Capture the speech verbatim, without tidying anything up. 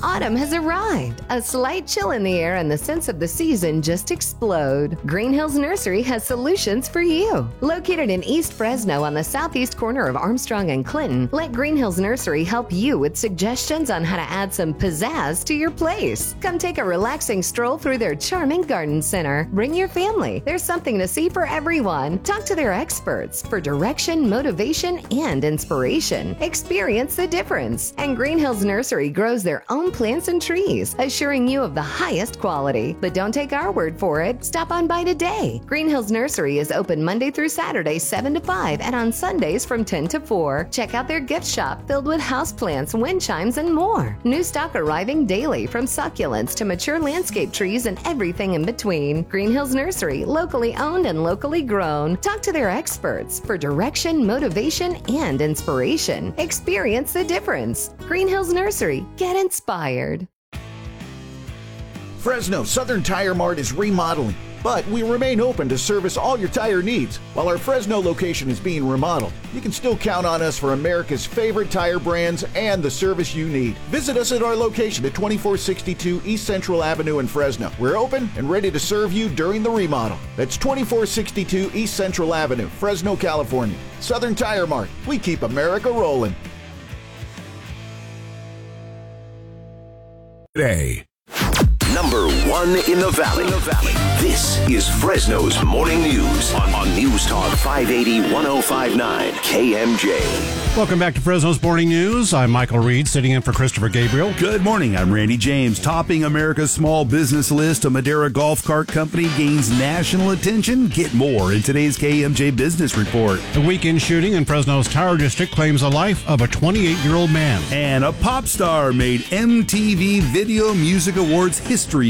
Autumn has arrived. A slight chill in the air and the sense of the season just explode. Green Hills Nursery has solutions for you. Located in East Fresno on the southeast corner of Armstrong and Clinton, let Green Hills Nursery help you with suggestions on how to add some pizzazz to your place. Come take a relaxing stroll through their charming garden center. Bring your family. There's something to see for everyone. Talk to their experts for direction, motivation, and inspiration. Experience the difference. And Green Hills Nursery grows their own plants and trees, assuring you of the highest quality. But don't take our word for it. Stop on by today. Green Hills Nursery is open Monday through Saturday, seven to five, and on Sundays from ten to four. Check out their gift shop filled with houseplants, wind chimes, and more. New stock arriving daily, from succulents to mature landscape trees and everything in between. Green Hills Nursery, locally owned and locally grown. Talk to their experts for direction, motivation, and inspiration. Experience the difference. Green Hills Nursery. Get inspired. Fresno Southern Tire Mart is remodeling, but we remain open to service all your tire needs. While our Fresno location is being remodeled, you can still count on us for America's favorite tire brands and the service you need. Visit us at our location at twenty-four sixty-two East Central Avenue in Fresno. We're open and ready to serve you during the remodel. That's twenty-four sixty-two East Central Avenue, Fresno, California. Southern Tire Mart. We keep America rolling. Today. Number one in the Valley. In the Valley. This is Fresno's Morning News on, on News Talk five eighty, one oh five point nine K M J. Welcome back to Fresno's Morning News. I'm Michael Reed, sitting in for Christopher Gabriel. Good morning. I'm Randy James. Topping America's small business list, a Madera Golf Cart Company gains national attention. Get more in today's K M J Business Report. A weekend shooting in Fresno's Tower District claims the life of a twenty-eight-year-old man. And a pop star made M T V Video Music Awards history